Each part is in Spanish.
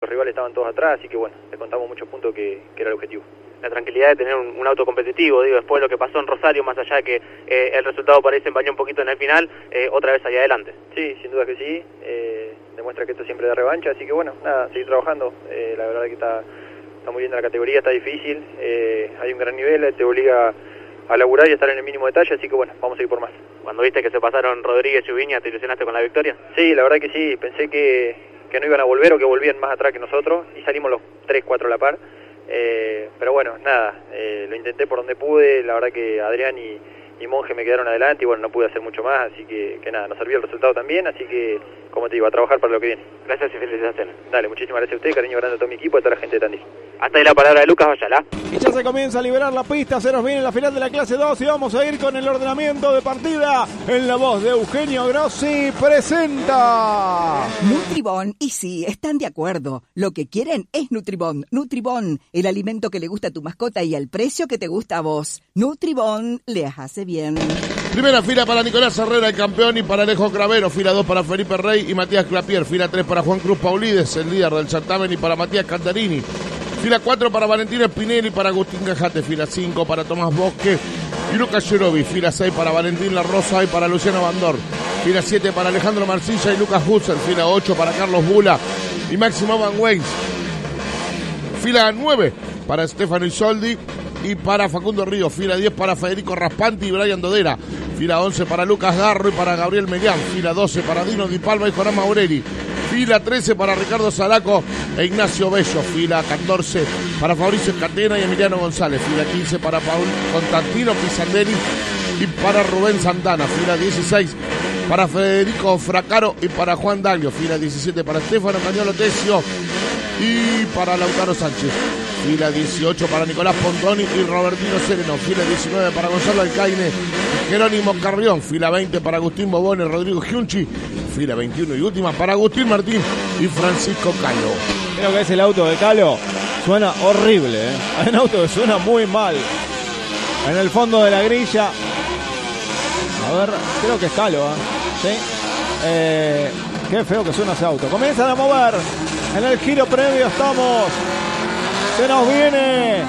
los rivales estaban todos atrás, así que bueno, le contamos muchos puntos que era el objetivo. La tranquilidad de tener un auto competitivo, digo, después de lo que pasó en Rosario, más allá de que el resultado por ahí se empañó un poquito en el final, otra vez allá adelante. Sí, sin duda que sí, demuestra que esto siempre da revancha, así que bueno, nada, seguir trabajando, la verdad que está muy linda la categoría, está difícil, hay un gran nivel, te obliga a laburar y a estar en el mínimo detalle, así que bueno, vamos a ir por más. Cuando viste que se pasaron Rodríguez y Ubiña, ¿te ilusionaste con la victoria? Sí, la verdad que sí, pensé que no iban a volver o que volvían más atrás que nosotros, y salimos los 3-4 a la par, pero bueno, nada, lo intenté por donde pude, la verdad que Adrián y Monje me quedaron adelante y bueno, no pude hacer mucho más, así que nada, nos servía el resultado también, así que, como te digo, a trabajar para lo que viene. Gracias y felicitaciones. Dale, muchísimas gracias a usted, cariño grande a todo mi equipo y a toda la gente de Tandil. Hasta ahí la palabra de Lucas Ayala. Y ya se comienza a liberar la pista, se nos viene la final de la clase 2 y vamos a ir con el ordenamiento de partida. En la voz de Eugenio Grossi presenta Nutribón, y sí, están de acuerdo. Lo que quieren es Nutribón. Nutribón, el alimento que le gusta a tu mascota y al precio que te gusta a vos. Nutribón les hace bien. Primera fila para Nicolás Herrera, el campeón, y para Alejo Cravero. Fila 2 para Felipe Rey y Matías Clapier. Fila 3 para Juan Cruz Paulides, el líder del certamen, y para Matías Cantarini. Fila 4 para Valentín Spinelli y para Agustín Cajate. Fila 5 para Tomás Bosque y Lucas Yerovi. Fila 6 para Valentín La Rosa y para Luciano Bandor. Fila 7 para Alejandro Marcilla y Lucas Husser. Fila 8 para Carlos Bula y Máximo Van Weins. Fila 9 para Stefano Isoldi y para Facundo Ríos. Fila 10 para Federico Raspanti y Brian Dodera. Fila 11 para Lucas Garro y para Gabriel Melián. Fila 12 para Dino Di Palma y Jonás Maurelli. Fila 13 para Ricardo Zaraco e Ignacio Bello. Fila 14 para Fabricio Catena y Emiliano González. Fila 15 para Paul Constantino Pisandelli y para Rubén Santana. Fila 16 para Federico Fracaro y para Juan Daglio. Fila 17 para Estefano Cañolo Tesio y para Lautaro Sánchez. Fila 18 para Nicolás Pontoni y Robertino Sereno. Fila 19 para Gonzalo Alcaine y Jerónimo Carrión. Fila 20 para Agustín Bobón y Rodrigo Giunchi. Fila 21 y última para Agustín Martín y Francisco Calo. Creo que es el auto de Calo. Suena horrible, ¿eh? Hay un auto que suena muy mal. En el fondo de la grilla. A ver, creo que es Calo, ¿eh? Sí. Qué feo que suena ese auto. Comienzan a mover. En el giro previo estamos. Se nos viene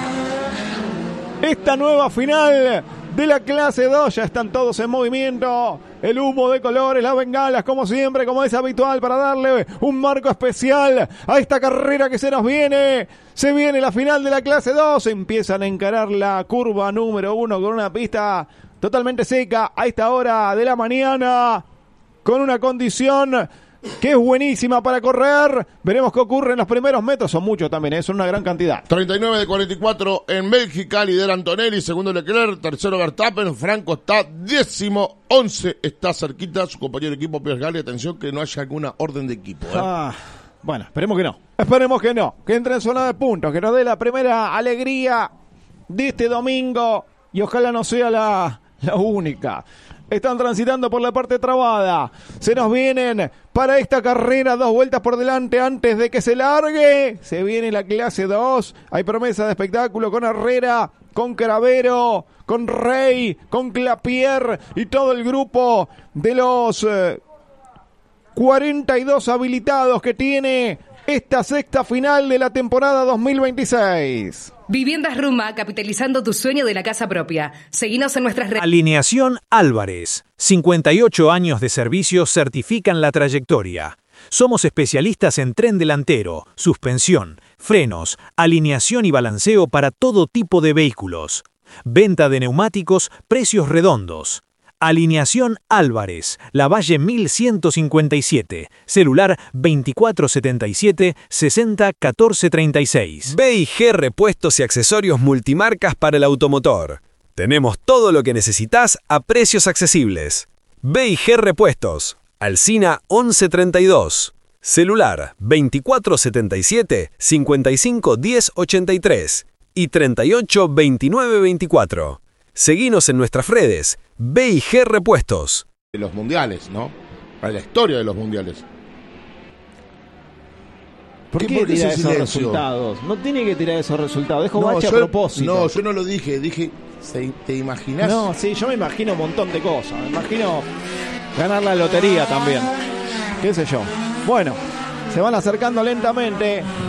esta nueva final de la clase 2. Ya están todos en movimiento. El humo de colores, las bengalas, como siempre, como es habitual, para darle un marco especial a esta carrera que se nos viene. Se viene la final de la clase 2. Empiezan a encarar la curva número 1 con una pista totalmente seca a esta hora de la mañana, con una condición que es buenísima para correr. Veremos qué ocurre en los primeros metros. Son muchos también, son una gran cantidad. 39 de 44 en Bélgica, lidera Antonelli, segundo Leclerc, tercero Verstappen, Franco está décimo, 11 está cerquita su compañero de equipo Pierre Gasly. Atención que no haya alguna orden de equipo, Bueno, esperemos que no. Esperemos que no, que entre en zona de puntos, que nos dé la primera alegría de este domingo y ojalá no sea la única. Están transitando por la parte trabada. Se nos vienen para esta carrera 2 vueltas por delante antes de que se largue. Se viene la clase 2. Hay promesa de espectáculo con Herrera, con Cravero, con Rey, con Clapier y todo el grupo de los 42 habilitados que tiene esta sexta final de la temporada 2026. Viviendas Ruma, capitalizando tu sueño de la casa propia. Seguinos en nuestras redes. Alineación Álvarez. 58 años de servicio certifican la trayectoria. Somos especialistas en tren delantero, suspensión, frenos, alineación y balanceo para todo tipo de vehículos. Venta de neumáticos, precios redondos. Alineación Álvarez, Lavalle 1157, celular 2477-601436. B&G Repuestos y Accesorios Multimarcas para el automotor. Tenemos todo lo que necesitas a precios accesibles. B&G Repuestos, Alsina 1132, celular 2477-551083 y 382924. Seguinos en nuestras redes, B&G Repuestos. De los mundiales, ¿no? Para la historia de los mundiales. ¿Por qué tira esos resultados? No tiene que tirar esos resultados. Dejo bache a propósito. No, yo no lo dije. Dije, ¿te imaginas? No, sí, yo me imagino un montón de cosas. Me imagino ganar la lotería también. ¿Qué sé yo? Bueno, se van acercando lentamente